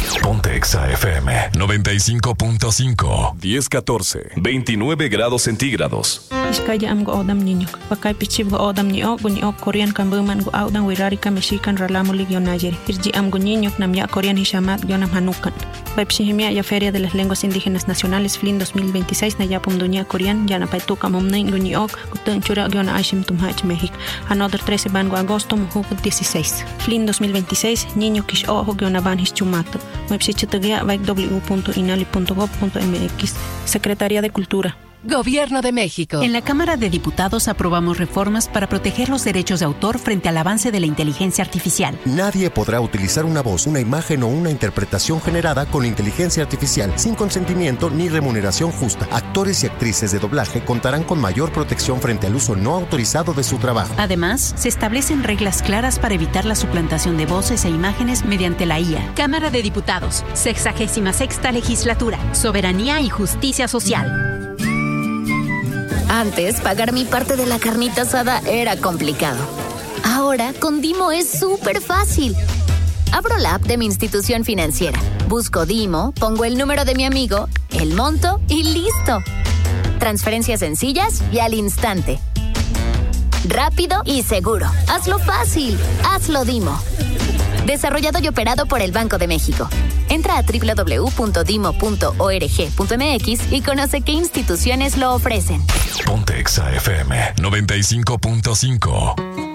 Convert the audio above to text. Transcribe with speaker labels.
Speaker 1: Ponte Exa FM 95.5.
Speaker 2: 10-14, 29 grados centígrados.
Speaker 3: Iskaya am go odam niño. Pakay pichib go odam niyo Korean kambuman go audan wirari kameshikan ralamuli gyonayer. Irji am go niño namya Korean hishamat gyonam hanukan. Pepsihimia ya Feria de las Lenguas Indígenas Nacionales FLIN 2026 na yapum dunia Korean yana paituka momnen guniok kutun chura gyona ashim tumhach México. Another 13 van go agosto mujuk 16. FLIN 2026 niño kish ojo gyona van hischumato. Mepsichitagia vaik w.inali.gov.mx. Secretaría de Cultura.
Speaker 4: Gobierno de México.
Speaker 5: En la Cámara de Diputados aprobamos reformas para proteger los derechos de autor frente al avance de la inteligencia artificial.
Speaker 6: Nadie podrá utilizar una voz, una imagen o una interpretación generada con inteligencia artificial sin consentimiento ni remuneración justa. Actores y actrices de doblaje contarán con mayor protección frente al uso no autorizado de su trabajo.
Speaker 5: Además, se establecen reglas claras para evitar la suplantación de voces e imágenes mediante la IA.
Speaker 7: Cámara de Diputados, 66ª Legislatura, Soberanía y Justicia Social.
Speaker 8: Antes, pagar mi parte de la carnita asada era complicado. Ahora, con Dimo es súper fácil. Abro la app de mi institución financiera, busco Dimo, pongo el número de mi amigo, el monto y ¡listo! Transferencias sencillas y al instante. Rápido y seguro. Hazlo fácil. Hazlo Dimo. Desarrollado y operado por el Banco de México. Entra a www.dimo.org.mx y conoce qué instituciones lo ofrecen.
Speaker 1: Ponte Exa FM 95.5.